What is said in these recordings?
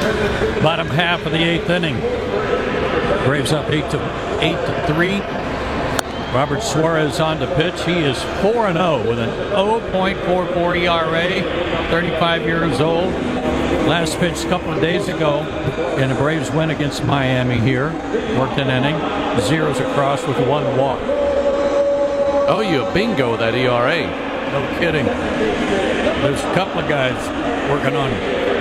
Bottom half of the 8th inning. Braves up 8-3. Robert Suarez on the pitch. He is 4-0 with an 0.44 ERA, 35 years old. Last pitch a couple of days ago, and the Braves win against Miami here. Worked an inning, zeros across with 1 walk. Oh, you bingo with that ERA. No kidding. There's a couple of guys working on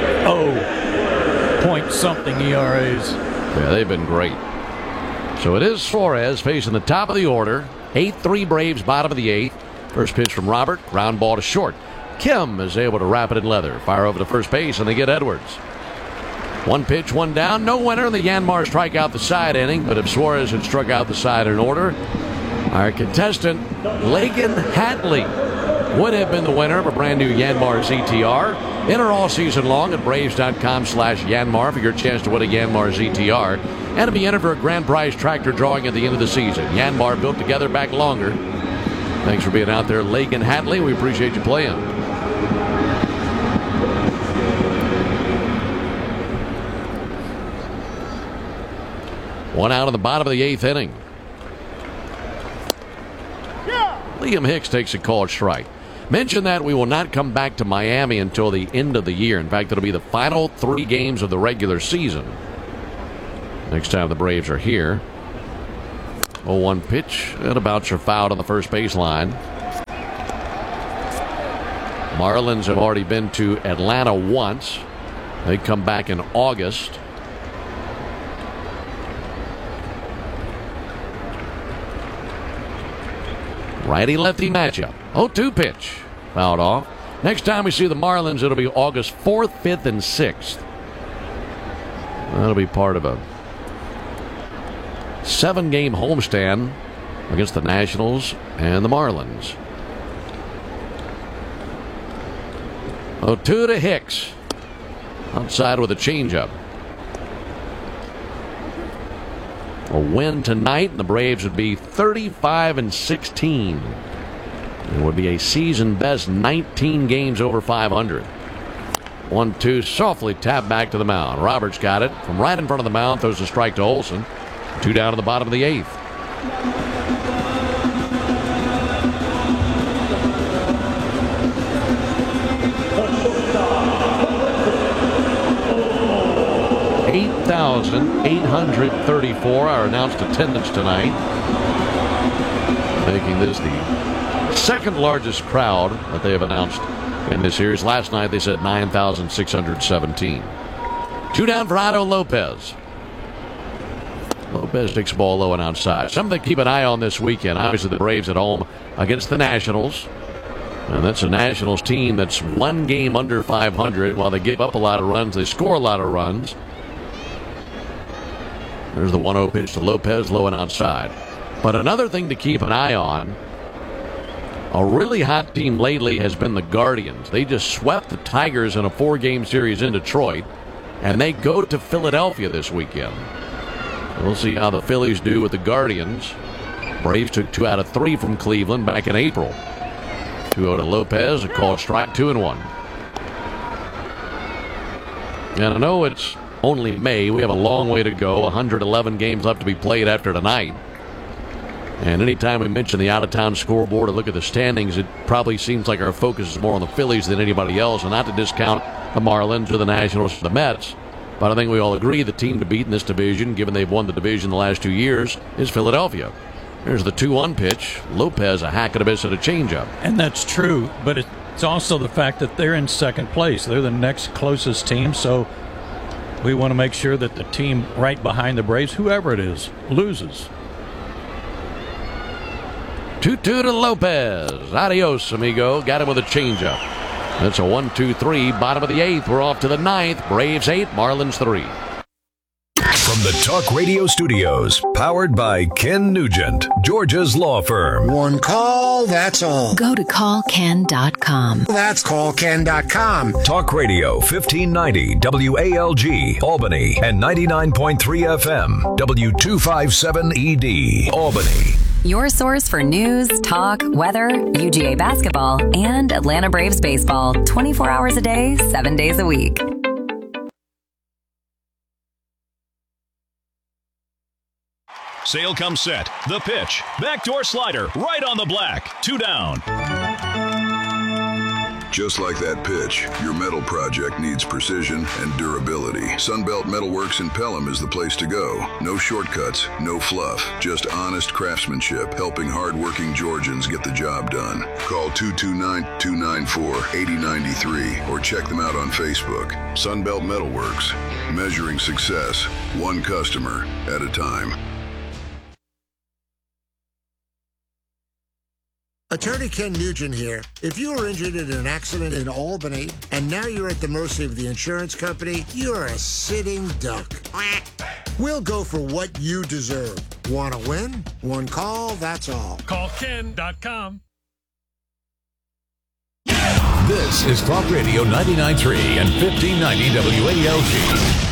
point something ERAs. Yeah, they've been great. So it is Suarez facing the top of the order. 8-3 Braves, bottom of the 8th. First pitch from Robert, ground ball to short. Kim is able to wrap it in leather. Fire over to first base, and they get Edwards. 1 pitch, 1 down. No winner. The Yanmar strike out the side inning, but if Suarez had struck out the side in order, our contestant, Lagan Hadley, would have been the winner of a brand new Yanmar ZTR. Enter all season long at Braves.com/Yanmar for your chance to win a Yanmar ZTR and to be entered for a grand prize tractor drawing at the end of the season. Yanmar built together back longer. Thanks for being out there, Lagan Hadley. We appreciate you playing. One out in the bottom of the 8th inning. Liam Hicks takes a called strike. Mention that we will not come back to Miami until the end of the year. In fact, it'll be the final 3 games of the regular season next time the Braves are here. 0-1 pitch and a bouncer fouled on the first baseline. Marlins have already been to Atlanta once. They come back in August. Righty-lefty matchup. 0-2 pitch. Fouled off. Next time we see the Marlins, it'll be August 4th, 5th, and 6th. That'll be part of a 7-game homestand against the Nationals and the Marlins. 0-2 to Hicks. Outside with a changeup. A win tonight, and the Braves would be 35-16. It would be a season best 19 games over 500. 1-2, softly tapped back to the mound. Roberts got it from right in front of the mound, throws a strike to Olson. 2 down to the bottom of the 8th. $8,834 our announced attendance tonight, making this the second largest crowd that they have announced in this series. Last night they said 9,617. 2 down for Otto Lopez. Lopez takes the ball low and outside. Something to keep an eye on this weekend. Obviously the Braves at home against the Nationals. And that's a Nationals team that's 1 game under 500. While they give up a lot of runs, they score a lot of runs. There's the 1-0 pitch to Lopez, low and outside. But another thing to keep an eye on, a really hot team lately has been the Guardians. They just swept the Tigers in a 4-game series in Detroit, and they go to Philadelphia this weekend. We'll see how the Phillies do with the Guardians. Braves took 2 out of 3 from Cleveland back in April. 2-0 to Lopez, a called strike, 2-1. And I know it's only May. We have a long way to go. 111 games left to be played after tonight. And anytime we mention the out-of-town scoreboard or look at the standings, it probably seems like our focus is more on the Phillies than anybody else, and not to discount the Marlins or the Nationals or the Mets. But I think we all agree the team to beat in this division, given they've won the division the last 2 years, is Philadelphia. There's the 2-1 pitch. Lopez, a hack and a miss and a changeup. And that's true, but it's also the fact that they're in second place. They're the next closest team, so we want to make sure that the team right behind the Braves, whoever it is, loses. 2-2 to Lopez. Adios, amigo. Got him with a changeup. That's a 1-2-3. Bottom of the 8th. We're off to the 9th. Braves 8, Marlins 3. From the Talk Radio Studios, powered by Ken Nugent, Georgia's law firm. One call, that's all. Go to callken.com. That's callken.com. Talk Radio 1590 WALG, Albany, and 99.3 FM, W257ED, Albany. Your source for news, talk, weather, UGA basketball, and Atlanta Braves baseball 24 hours a day, 7 days a week. Sale comes set. The pitch. Backdoor slider. Right on the black. 2 down. Just like that pitch, your metal project needs precision and durability. Sunbelt Metalworks in Pelham is the place to go. No shortcuts, no fluff, just honest craftsmanship, helping hardworking Georgians get the job done. Call 229-294-8093 or check them out on Facebook. Sunbelt Metalworks, measuring success, one customer at a time. Attorney Ken Nugent here. If you were injured in an accident in Albany and now you're at the mercy of the insurance company, you're a sitting duck. We'll go for what you deserve. Want to win? One call, that's all. Call Ken.com. This is Talk Radio 99.3 and 1590 WALG.